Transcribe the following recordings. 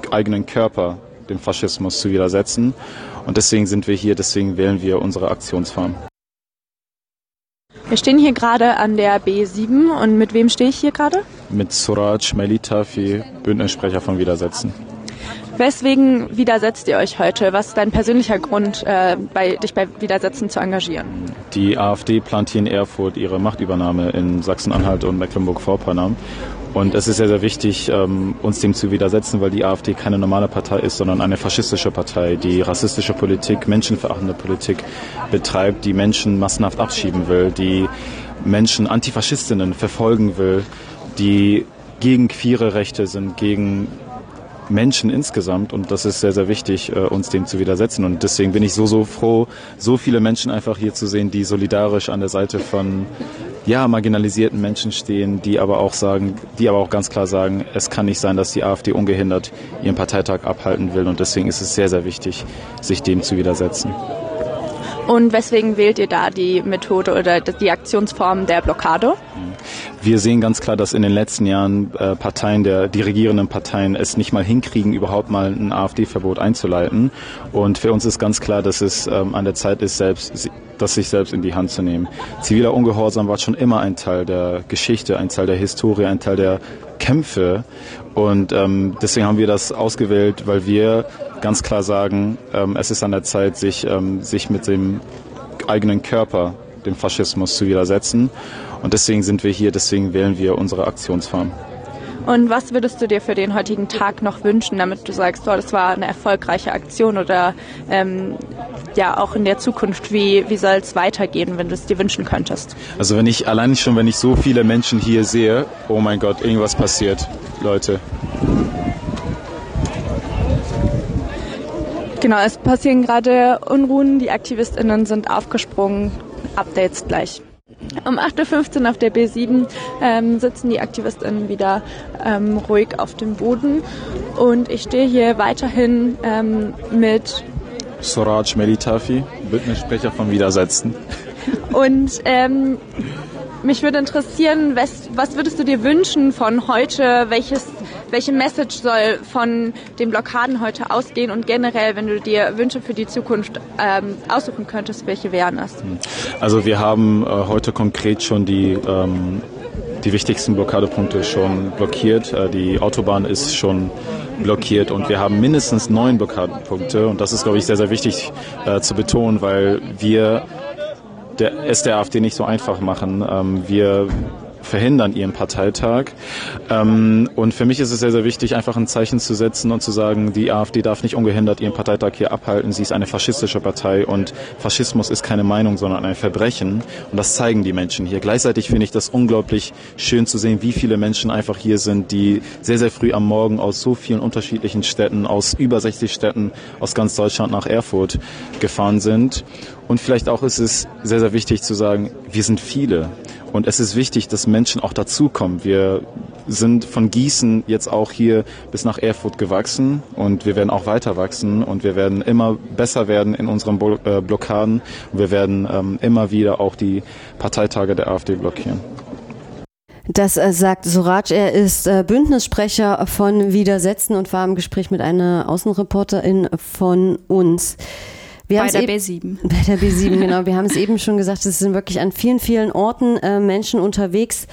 eigenen Körper dem Faschismus zu widersetzen. Und deswegen sind wir hier, deswegen wählen wir unsere Aktionsform. Wir stehen hier gerade an der B7 und mit wem stehe ich hier gerade? Mit Suraj Melitafi, Bündnissprecher von Widersetzen. Weswegen widersetzt ihr euch heute? Was ist dein persönlicher Grund, dich bei Widersetzen zu engagieren? Die AfD plant hier in Erfurt ihre Machtübernahme in Sachsen-Anhalt und Mecklenburg-Vorpommern. Und es ist sehr, sehr wichtig, uns dem zu widersetzen, weil die AfD keine normale Partei ist, sondern eine faschistische Partei, die rassistische Politik, menschenverachtende Politik betreibt, die Menschen massenhaft abschieben will, die Menschen, Antifaschistinnen verfolgen will, die gegen queere Rechte sind, gegen Menschen insgesamt, und das ist sehr, sehr wichtig, uns dem zu widersetzen. Und deswegen bin ich so froh, so viele Menschen einfach hier zu sehen, die solidarisch an der Seite von marginalisierten Menschen stehen, die aber auch ganz klar sagen, es kann nicht sein, dass die AfD ungehindert ihren Parteitag abhalten will, und deswegen ist es sehr, sehr wichtig, sich dem zu widersetzen. Und weswegen wählt ihr da die Methode oder die Aktionsform der Blockade? Wir sehen ganz klar, dass in den letzten Jahren die regierenden Parteien es nicht mal hinkriegen, überhaupt mal ein AfD-Verbot einzuleiten. Und für uns ist ganz klar, dass es an der Zeit ist, das sich selbst in die Hand zu nehmen. Ziviler Ungehorsam war schon immer ein Teil der Geschichte, ein Teil der Historie, ein Teil der Kämpfe. Und deswegen haben wir das ausgewählt, weil wir ganz klar sagen, es ist an der Zeit, sich mit dem eigenen Körper dem Faschismus zu widersetzen. Und deswegen sind wir hier, deswegen wählen wir unsere Aktionsform. Und was würdest du dir für den heutigen Tag noch wünschen, damit du sagst, das war eine erfolgreiche Aktion, oder auch in der Zukunft, wie soll es weitergehen, wenn du es dir wünschen könntest? Also wenn ich so viele Menschen hier sehe, oh mein Gott, irgendwas passiert, Leute. Genau, es passieren gerade Unruhen, die AktivistInnen sind aufgesprungen, Updates gleich. Um 8.15 Uhr auf der B7 sitzen die AktivistInnen wieder ruhig auf dem Boden, und ich stehe hier weiterhin mit Suraj Melitafi, Bündnissprecher von Widersetzen. Und mich würde interessieren, was würdest du dir wünschen von heute? Welche Message soll von den Blockaden heute ausgehen, und generell, wenn du dir Wünsche für die Zukunft aussuchen könntest, welche wären es? Also wir haben heute konkret schon die wichtigsten Blockadepunkte schon blockiert. Die Autobahn ist schon blockiert, und wir haben mindestens 9 Blockadepunkte, und das ist, glaube ich, sehr, sehr wichtig zu betonen, weil wir es der AfD nicht so einfach machen. Wir verhindern ihren Parteitag. Und für mich ist es sehr, sehr wichtig, einfach ein Zeichen zu setzen und zu sagen, die AfD darf nicht ungehindert ihren Parteitag hier abhalten. Sie ist eine faschistische Partei, und Faschismus ist keine Meinung, sondern ein Verbrechen. Und das zeigen die Menschen hier. Gleichzeitig finde ich das unglaublich schön zu sehen, wie viele Menschen einfach hier sind, die sehr, sehr früh am Morgen aus so vielen unterschiedlichen Städten, aus über 60 Städten aus ganz Deutschland nach Erfurt gefahren sind. Und vielleicht auch ist es sehr, sehr wichtig zu sagen, wir sind viele. Und es ist wichtig, dass Menschen auch dazukommen. Wir sind von Gießen jetzt auch hier bis nach Erfurt gewachsen, und wir werden auch weiter wachsen, und wir werden immer besser werden in unseren Blockaden. Und wir werden immer wieder auch die Parteitage der AfD blockieren. Das sagt Suraj. Er ist Bündnissprecher von Widersetzen und war im Gespräch mit einer Außenreporterin von uns. Bei der B7. Bei der B7, genau. Wir haben es eben schon gesagt, es sind wirklich an vielen, vielen Orten Menschen unterwegs,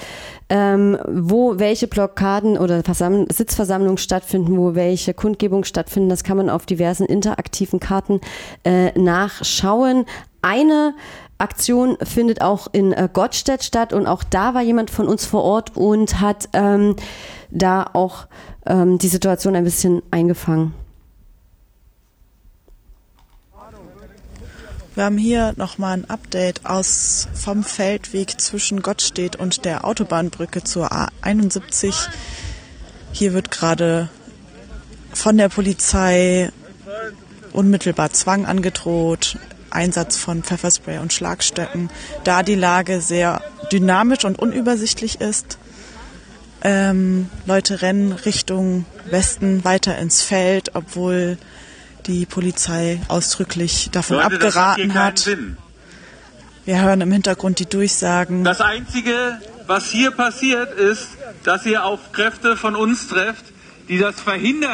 wo welche Blockaden oder Sitzversammlungen stattfinden, wo welche Kundgebungen stattfinden. Das kann man auf diversen interaktiven Karten nachschauen. Eine Aktion findet auch in Gottstedt statt, und auch da war jemand von uns vor Ort und hat da auch die Situation ein bisschen eingefangen. Wir haben hier nochmal ein Update vom Feldweg zwischen Gottstedt und der Autobahnbrücke zur A71. Hier wird gerade von der Polizei unmittelbar Zwang angedroht, Einsatz von Pfefferspray und Schlagstöcken, da die Lage sehr dynamisch und unübersichtlich ist. Leute rennen Richtung Westen weiter ins Feld, obwohl die Polizei ausdrücklich davon abgeraten hat. Wir hören im Hintergrund die Durchsagen. Das Einzige, was hier passiert, ist, dass ihr auf Kräfte von uns trefft, die das verhindern.